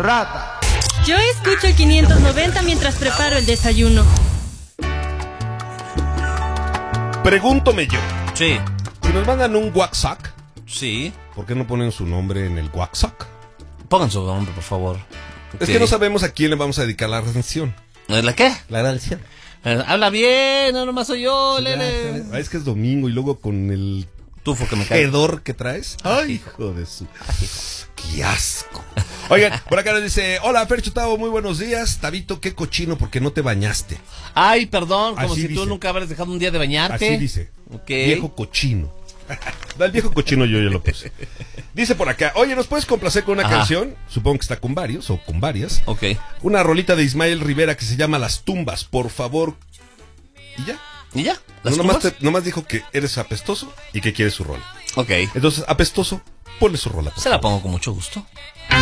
rata. Yo escucho el 590 mientras preparo el desayuno. Pregúntome yo. Sí. Si nos mandan un WhatsApp, Sí. ¿por qué no ponen su nombre en el WhatsApp? Pongan su nombre, por favor. Es que no sabemos a quién le vamos a dedicar la canción. ¿La qué? La canción. Habla bien, no nomás soy yo, Lele. Es que es domingo y luego con el Tufo que me cae. hedor que traes. Ay, hijo de su... ¡Qué asco! Oigan, por acá nos dice: hola, Fercho Tavo, muy buenos días. Tabito, qué cochino porque no te bañaste. Ay, perdón, como Así si dice. tú nunca hubieras dejado un día de bañarte. Así dice. Ok. Viejo cochino. El viejo cochino yo ya lo puse. Dice por acá: oye, ¿nos puedes complacer con una canción? Supongo que está con varios o con varias. Ok. Una rolita de Ismael Rivera que se llama Las Tumbas, por favor. Y ya. ¿Y ya? No, ¿Las nomás dijo que eres apestoso y que quieres su rola. Ok. Entonces, apestoso, ponle su rola. Se la pongo con mucho gusto.